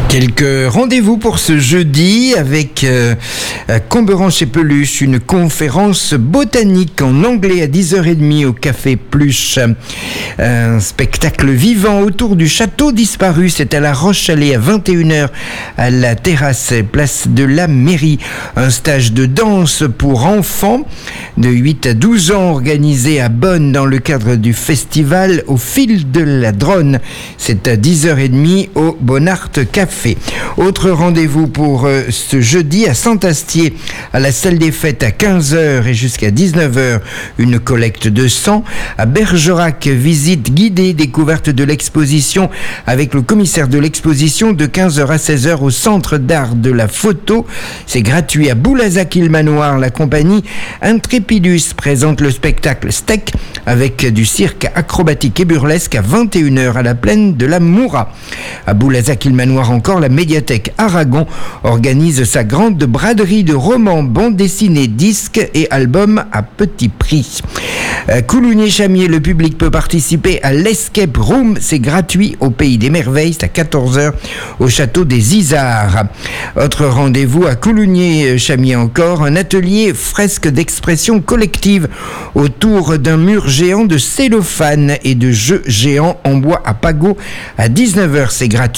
Quelques rendez-vous pour ce jeudi avec à Comberan-chez-Peluche, une conférence botanique en anglais à 10h30 au Café Pluche. Un spectacle vivant autour du château disparu, c'est à la Roche-Chalais à 21h à la terrasse place de la mairie. Un stage de danse pour enfants de 8 à 12 ans organisé à Bonn dans le cadre du festival Au fil de la Dronne. C'est à 10h30 au Bonnart Café. Autre rendez-vous pour ce jeudi à Saint-Astier, à la salle des fêtes à 15h et jusqu'à 19h, une collecte de sang. À Bergerac, visite guidée, découverte de l'exposition avec le commissaire de l'exposition de 15h à 16h au Centre d'art de la photo. C'est gratuit. À Boulazac-Île-Manoir, la compagnie Intrépidus présente le spectacle Steak avec du cirque acrobatique et burlesque à 21h à la plaine de la Moura. À Boulazac-Île-Manoir encore, la médiathèque Aragon organise sa grande braderie de romans, bandes dessinées, disques et albums à petit prix. Coulugné-Chamier, le public peut participer à l'Escape Room, c'est gratuit au Pays des Merveilles, c'est à 14h au château des Isards. Autre rendez-vous à Coulugné-Chamier encore, un atelier fresque d'expression collective autour d'un mur géant de cellophane et de jeux géants en bois à pagode à 19h, c'est gratuit.